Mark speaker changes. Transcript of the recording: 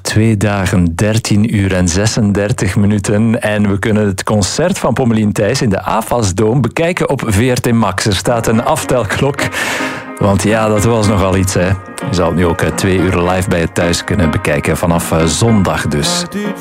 Speaker 1: 2 dagen, 13 uur en 36 minuten. En we kunnen het concert van Pommelien Thijs in de AFAS-doom bekijken op VRT Max. Er staat een aftelklok. Want ja, dat was nogal iets, hè. Je zal het nu ook 2 uur live bij je thuis kunnen bekijken. Vanaf zondag dus.